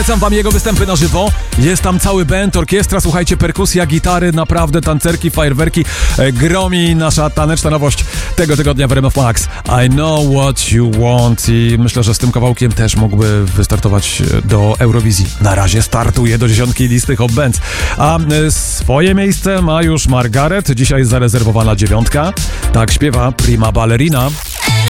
Polecam wam jego występy na żywo. Jest tam cały band, orkiestra, słuchajcie, perkusja, gitary, naprawdę tancerki, fajerwerki. Gromi nasza taneczna nowość tego tygodnia w RMF Max. I know what you want i myślę, że z tym kawałkiem też mógłby wystartować do Eurowizji. Na razie startuje do 10 listy Hot Bands. A swoje miejsce ma już Margaret, dzisiaj zarezerwowana 9. Tak śpiewa Prima Ballerina.